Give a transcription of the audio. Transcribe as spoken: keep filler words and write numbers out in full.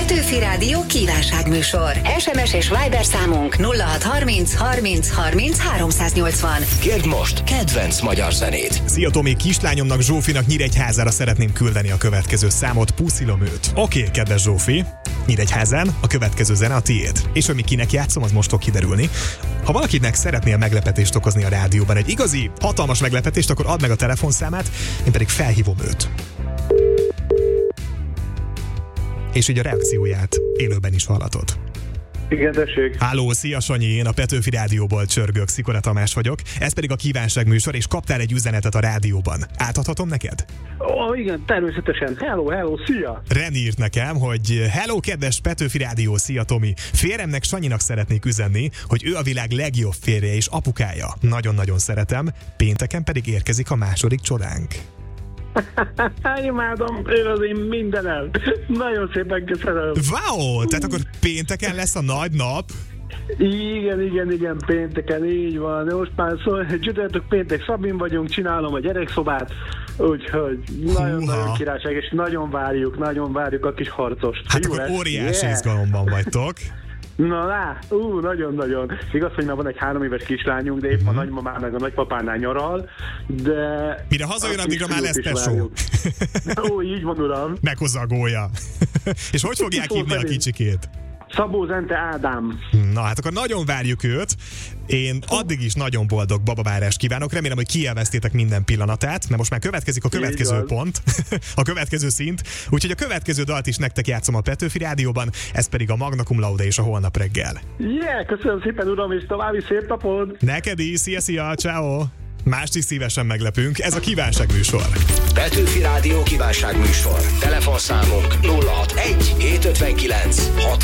Petőfi Rádió kívánságműsor. es em es és Viber számunk nulla hat harminc harminc harminc háromszáznyolcvan. Kérd most kedvenc magyar zenét. Szia Tomi, kislányomnak Zsófinak Nyíregyházára szeretném küldeni a következő számot, Puszilom őt. Oké, okay, kedves Zsófi, Nyíregyházán a következő zene a tiéd. És hogy mi kinek játszom, az most fog kiderülni. Ha valakinek szeretnél meglepetést okozni a rádióban, egy igazi, hatalmas meglepetést, akkor add meg a telefonszámát, én pedig felhívom őt. És így a reakcióját élőben is hallatod. Igen, tessék. Háló, szia Sanyi, én a Petőfi Rádióból csörgök, Szikora Tamás vagyok. Ez pedig a kívánságműsor, és kaptál egy üzenetet a rádióban. Átadhatom neked? Ó, igen, természetesen. Hello, hello, szia! Ren írt nekem, hogy hello, kedves Petőfi Rádió, szia Tomi. Férjemnek, Sanyinak szeretnék üzenni, hogy ő a világ legjobb férje és apukája. Nagyon-nagyon szeretem, pénteken pedig érkezik a második csodánk. Imádom, ő az én mindenem. Nagyon szépen köszönöm. Wow, tehát akkor pénteken lesz a nagy nap? Igen, igen, igen, pénteken, így van. Most már szó, csütörtök péntek Szabin vagyunk, csinálom a gyerekszobát, úgyhogy nagyon-nagyon királyság, és nagyon várjuk, nagyon várjuk a kis harcost. Hát jó, akkor óriási yeah. izgalomban vagytok. Na lá, ú, nagyon-nagyon. Igaz, hogy már van egy három éves kislányunk, de épp a nagymamán meg a nagypapánál nyaral, de... Mire hazajön, addigra már lesz tesó. Ó, így van, uram. Meghozza a gólya. És hogy fogják hívni a kicsikét? Szabó Zente Ádám. Na hát akkor nagyon várjuk őt. Én addig is nagyon boldog babavárást kívánok. Remélem, hogy kielveztétek minden pillanatát, mert most már következik a következő pont, a következő szint. Úgyhogy a következő dalt is nektek játszom a Petőfi Rádióban, ez pedig a Magna Cum Laude és a Holnap reggel. Yeah, köszönöm szépen, uram, és további szép napod. Neked is, szia, szia, ciao. Mást is szívesen meglepünk, ez a kívánságműsor. Petőfi Rádió kívánságműsor. Telefonszámunk nulla hat egy hét ötvenkilenc hat